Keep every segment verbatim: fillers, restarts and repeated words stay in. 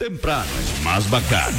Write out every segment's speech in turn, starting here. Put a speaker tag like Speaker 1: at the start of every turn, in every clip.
Speaker 1: Temprano es más bacán.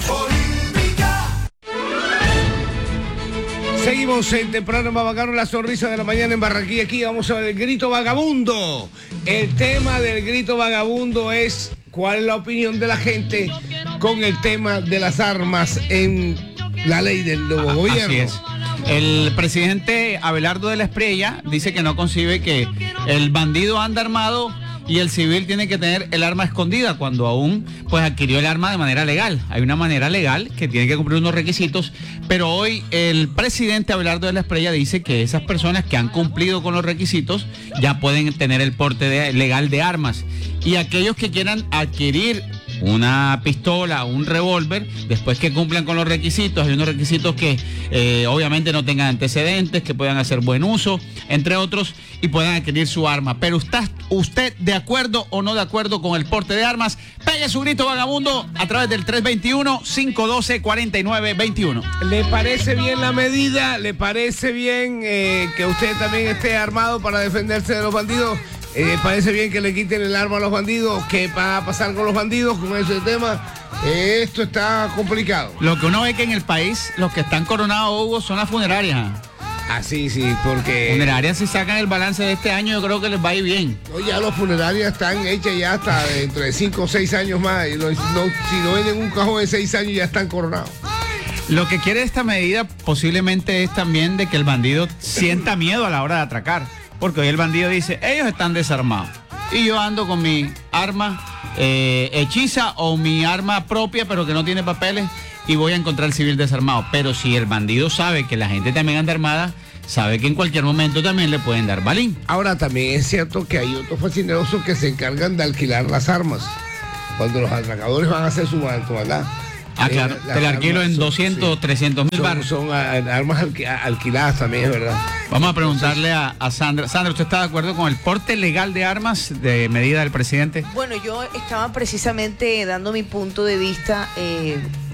Speaker 2: Seguimos en Temprano más bacano, la sonrisa de la mañana en Barranquilla. Aquí vamos a ver el grito vagabundo. El tema del grito vagabundo es cuál es la opinión de la gente con el tema de las armas en la ley del nuevo gobierno.
Speaker 3: Así es. El presidente Abelardo de la Espriella dice que no concibe que el bandido anda armado y el civil tiene que tener el arma escondida cuando aún pues adquirió el arma de manera legal. Hay una manera legal que tiene que cumplir unos requisitos, pero hoy el presidente Abelardo de la Espriella dice que esas personas que han cumplido con los requisitos ya pueden tener el porte de, legal de armas, y aquellos que quieran adquirir una pistola, un revólver, después que cumplan con los requisitos, hay unos requisitos que eh, obviamente no tengan antecedentes, que puedan hacer buen uso, entre otros, y puedan adquirir su arma. Pero usted, usted de acuerdo o no de acuerdo con el porte de armas, pegue su grito vagabundo a través del tres dos uno, cinco uno dos, cuatro nueve dos uno.
Speaker 2: ¿Le parece bien la medida? ¿Le parece bien eh, que usted también esté armado para defenderse de los bandidos? Eh, parece bien que le quiten el arma a los bandidos. ¿Qué va a pasar con los bandidos con ese tema? Eh, esto está complicado.
Speaker 3: Lo que uno ve que en el país los que están coronados, Hugo, son las funerarias.
Speaker 2: Ah, sí, sí, porque...
Speaker 3: Funerarias, si sacan el balance de este año, yo creo que les va a ir bien.
Speaker 2: No, ya las funerarias están hechas ya hasta dentro de cinco o seis años más. Y no, no, si no venden un cajón de seis años ya están coronados.
Speaker 3: Lo que quiere esta medida posiblemente es también de que el bandido sienta miedo a la hora de atracar. Porque hoy el bandido dice, ellos están desarmados y yo ando con mi arma eh, hechiza o mi arma propia, pero que no tiene papeles, y voy a encontrar al civil desarmado. Pero si el bandido sabe que la gente también anda armada, sabe que en cualquier momento también le pueden dar balín.
Speaker 2: Ahora, también es cierto que hay otros fascinerosos que se encargan de alquilar las armas cuando los atracadores van a hacer su maldad.
Speaker 3: Ah, claro,
Speaker 2: eh,
Speaker 3: te la alquilo en
Speaker 2: son,
Speaker 3: doscientos, sí. trescientos mil baros.
Speaker 2: Son, son a, armas alqui, alquiladas también, es verdad.
Speaker 3: Vamos a preguntarle a, a Sandra. Sandra, ¿usted está de acuerdo con el porte legal de armas de medida del presidente?
Speaker 4: Bueno, yo estaba precisamente dando mi punto de vista eh,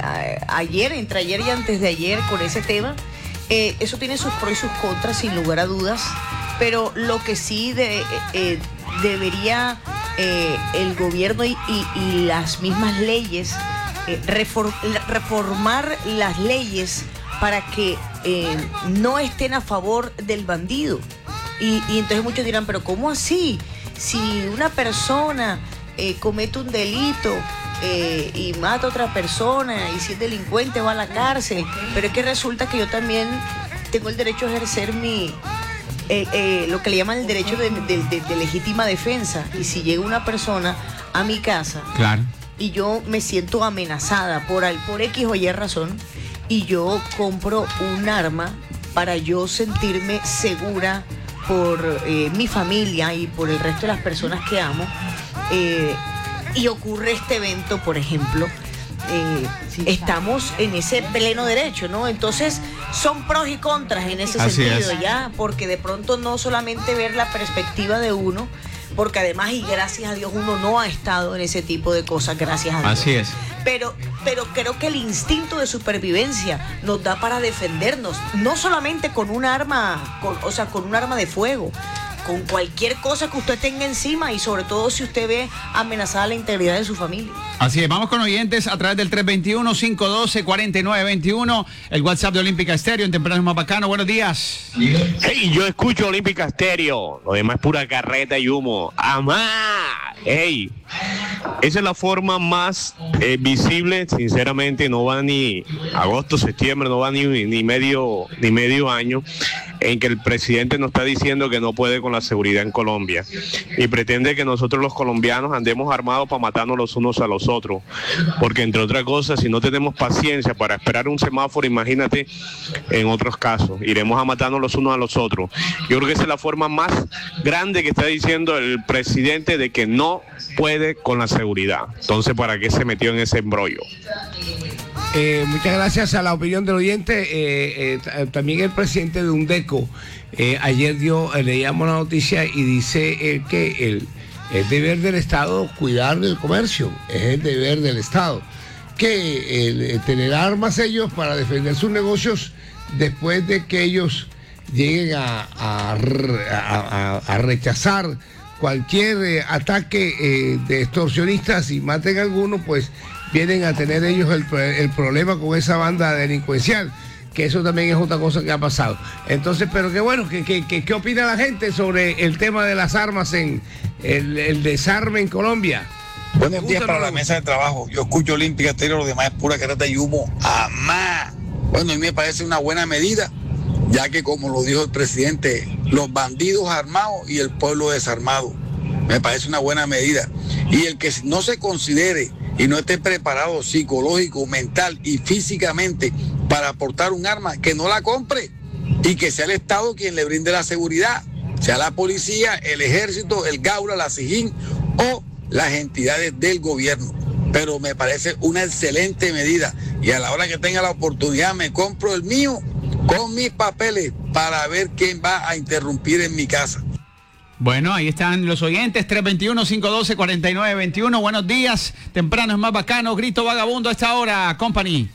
Speaker 4: a, ayer, entre ayer y antes de ayer con ese tema. Eh, eso tiene sus pros y sus contras, sin lugar a dudas, pero lo que sí de, eh, debería eh, el gobierno y, y, y las mismas leyes Eh, reform, reformar las leyes para que eh, no estén a favor del bandido. Y, y entonces muchos dirán, pero ¿cómo así? Si una persona eh, comete un delito eh, y mata a otra persona, y si es delincuente va a la cárcel, pero es que resulta que yo también tengo el derecho a ejercer mi... Eh, eh, lo que le llaman el derecho de, de, de, de legítima defensa. Y si llega una persona a mi casa,
Speaker 3: claro,
Speaker 4: y yo me siento amenazada por, por X o Y razón, y yo compro un arma para yo sentirme segura por eh, mi familia y por el resto de las personas que amo, eh, y ocurre este evento, por ejemplo, eh, sí, estamos en ese pleno derecho, ¿no? Entonces son pros y contras en ese
Speaker 3: Así
Speaker 4: sentido,
Speaker 3: es.
Speaker 4: ya, porque de pronto no solamente ver la perspectiva de uno, porque además, y gracias a Dios, uno no ha estado en ese tipo de cosas, gracias a Dios.
Speaker 3: Así es.
Speaker 4: Pero, pero creo que el instinto de supervivencia nos da para defendernos, no solamente con un arma, con, o sea, con un arma de fuego, con cualquier cosa que usted tenga encima, y sobre todo si usted ve amenazada la integridad de su familia.
Speaker 3: Así es, vamos con oyentes a través del tres dos uno, cinco uno dos, cuatro nueve dos uno, el WhatsApp de Olímpica Estéreo en Temprano Más Bacano. Buenos días.
Speaker 5: Hey, yo escucho Olímpica Estéreo, lo demás es pura carreta y humo. ¡Amá! Hey, esa es la forma más eh, visible, sinceramente, no va ni agosto, septiembre, no va ni, ni medio ni medio año en que el presidente nos está diciendo que no puede con la seguridad en Colombia y pretende que nosotros los colombianos andemos armados para matarnos los unos a los otros, porque entre otras cosas, si no tenemos paciencia para esperar un semáforo, imagínate en otros casos, iremos a matarnos los unos a los otros. Yo creo que esa es la forma más grande que está diciendo el presidente de que no puede con la seguridad. Entonces, ¿para qué se metió en ese embrollo?
Speaker 2: Eh, muchas gracias a la opinión del oyente. Eh, eh, también el presidente de UNDECO eh, ayer dio, eh, leíamos la noticia y dice eh, que el, el deber del Estado cuidar del comercio, es el deber del Estado, que el, el tener armas ellos para defender sus negocios después de que ellos lleguen a, a, a, a rechazar cualquier eh, ataque eh, de extorsionistas y maten a alguno, pues vienen a tener ellos el, el problema con esa banda delincuencial, que eso también es otra cosa que ha pasado. Entonces, pero qué bueno, ¿qué, qué, qué, qué opina la gente sobre el tema de las armas en el, el desarme en Colombia?
Speaker 6: Buenos días para la mesa de trabajo. Yo escucho Olímpica Estéreo, lo demás es pura careta y humo. ¡Amá! Bueno, a mí me parece una buena medida, ya que como lo dijo el presidente, los bandidos armados y el pueblo desarmado. Me parece una buena medida. Y el que no se considere y no esté preparado psicológico, mental y físicamente para aportar un arma, que no la compre y que sea el Estado quien le brinde la seguridad, sea la policía, el ejército, el Gaula, la SIJIN o las entidades del gobierno. Pero me parece una excelente medida y a la hora que tenga la oportunidad me compro el mío con mis papeles para ver quién va a interrumpir en mi casa.
Speaker 3: Bueno, ahí están los oyentes, tres dos uno, cinco uno dos, cuatro nueve dos uno. Buenos días, temprano es más bacano, grito vagabundo a esta hora, company.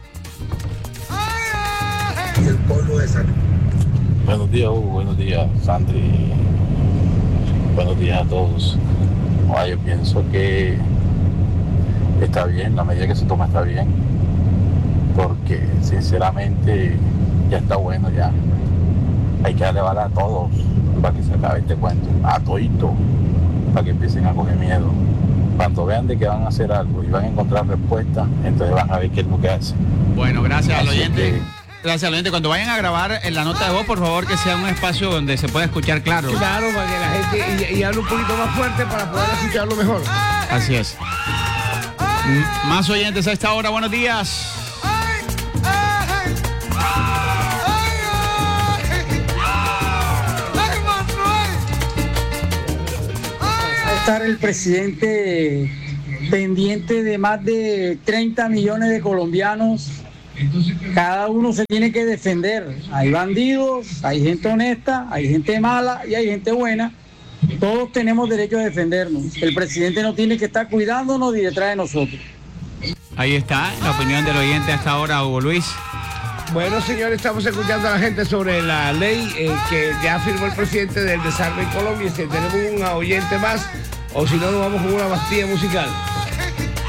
Speaker 6: Y el pueblo de San...
Speaker 7: Buenos días, Hugo, buenos días, Sandri. Buenos días a todos. Bueno, yo pienso que está bien, la medida que se toma está bien, porque sinceramente ya está bueno ya. Hay que darle bala a todos para que se acabe este cuento, a todito, para que empiecen a coger miedo. Cuando vean de que van a hacer algo y van a encontrar respuesta, entonces van a ver qué es lo que hacen.
Speaker 3: Bueno, gracias al
Speaker 7: Así
Speaker 3: oyente.
Speaker 7: que...
Speaker 3: Gracias al oyente. Cuando vayan a grabar en la nota de voz, por favor, que sea un espacio donde se pueda escuchar claro.
Speaker 2: Claro, para que la gente y, y hable un poquito más fuerte para poder escucharlo mejor.
Speaker 3: Así es. M- más oyentes a esta hora, buenos días.
Speaker 8: Estar el presidente pendiente de más de treinta millones de colombianos. Cada uno se tiene que defender. Hay bandidos, hay gente honesta, hay gente mala y hay gente buena. Todos tenemos derecho a defendernos. El presidente no tiene que estar cuidándonos y detrás de nosotros.
Speaker 3: Ahí está la opinión del oyente hasta ahora, Hugo Luis.
Speaker 2: Bueno, señores, estamos escuchando a la gente sobre la ley eh, que ya firmó el presidente del desarme en Colombia. Si tenemos un oyente más, o si no, nos vamos con una pastilla musical.